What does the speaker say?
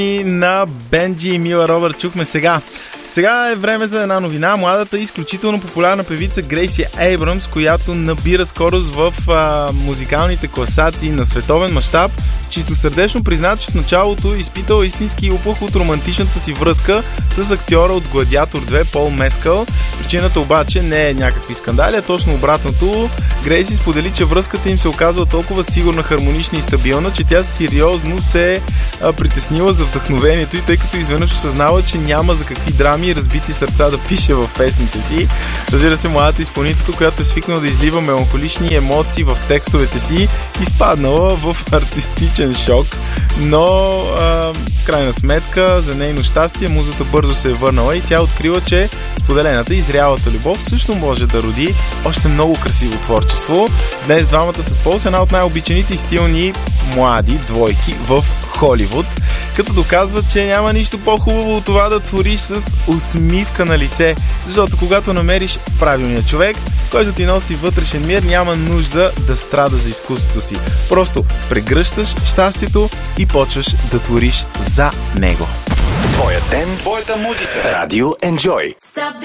На Бенджи и Мила Робърт чухме сега. Сега е време за една новина. Младата и изключително популярна певица Грейси Ейбрамс, която набира скорост в музикалните класации на световен мащаб, чистосърдечно призна, че в началото изпитал истински упух от романтичната си връзка с актьора от Гладиатор 2 Пол Мескъл. Причината обаче не е някакви скандали, а точно обратното. Грейси сподели, че връзката им се оказва толкова сигурна, хармонична и стабилна, че тя сериозно се е притеснила за вдъхновението и тъй като изведнъж осъзнава, че няма за какви драми и разбити сърца да пише в песните си. Разбира се, младата изпълнителка, която е свикнала да излива меланхолични емоции в текстовете си, изпаднала в артистичен шок, но в крайна сметка за нейно щастие музата бързо се е върнала и тя открила, че споделената и зрялата любов също може да роди още много красиво творчество. Днес двамата с Пол са една от най-обичаните и стилни млади двойки в Холивуд, като доказват, че няма нищо по-хубаво от това да твориш с усмивка на лице, защото когато намериш правилния човек, който ти носи вътрешен мир, няма нужда да страда за изкуството си. Просто прегръщаш щастието и почваш да твориш за него. Твоя ден, твоята музика. Радио Enjoy.